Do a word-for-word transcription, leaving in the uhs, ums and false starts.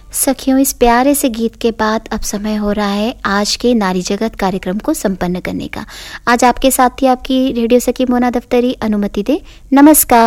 सखियों, इस प्यारे से गीत के बाद अब समय हो रहा है आज के नारी जगत कार्यक्रम को संपन्न करने का। आज आपके साथ थी आपकी रेडियो सखी मोना दफ्तरी। अनुमति दे। नमस्कार।